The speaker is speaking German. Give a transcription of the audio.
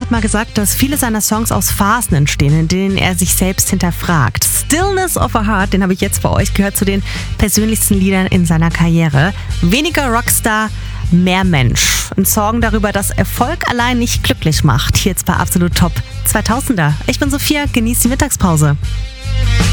hat mal gesagt, dass viele seiner Songs aus Phasen entstehen, in denen er sich selbst hinterfragt. Stillness of a Heart, den habe ich jetzt für euch, gehört zu den persönlichsten Liedern in seiner Karriere. Weniger Rockstar, mehr Mensch. Ein Song darüber, dass Erfolg allein nicht glücklich macht. Hier jetzt bei Absolut Top 2000er. Ich bin Sophia, genießt die Mittagspause.